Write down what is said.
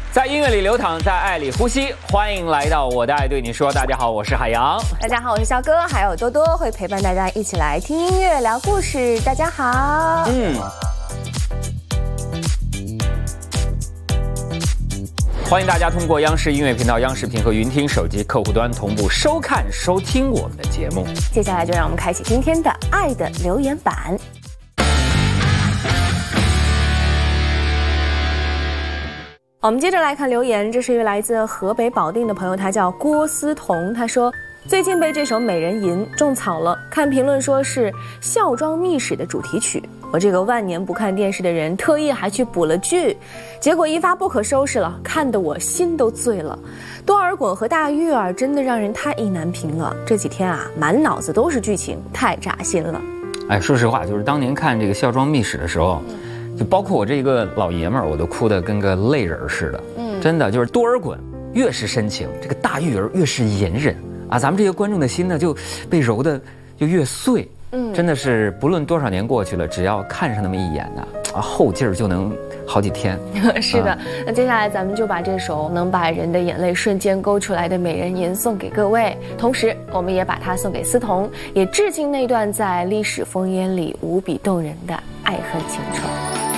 在音乐里流淌，在爱里呼吸。欢迎来到我的爱对你说。大家好，我是海洋。 大家好，我是肖哥，还有多多会陪伴大家一起来听音乐、聊故事。大家好。 欢迎大家通过央视音乐频道、央视频和云听手机客户端同步收看、收听我们的节目。 接下来就让我们开启今天的爱的留言板。我们接着来看留言，这是一位来自河北保定的朋友，他叫郭思彤。他说最近被这首《美人吟》种草了，看评论说是《孝庄秘史》的主题曲。我这个万年不看电视的人，特意还去补了剧，结果一发不可收拾了，看得我心都醉了。多尔衮和大玉儿真的让人太意难平了，这几天啊，满脑子都是剧情，太扎心了。 哎，说实话，就是当年看这个《孝庄秘史》的时候，就包括我这个老爷们儿，我都哭得跟个泪人似的。真的就是多尔衮越是深情，这个大玉儿越是隐忍啊，咱们这些观众的心呢就被揉得就越碎。真的是不论多少年过去了，只要看上那么一眼呢，后劲儿就能好几天。 是的，那接下来咱们就把这首能把人的眼泪瞬间勾出来的《美人吟》送给各位，同时我们也把它送给思彤，也致敬那段在历史烽烟里无比动人的爱恨情仇。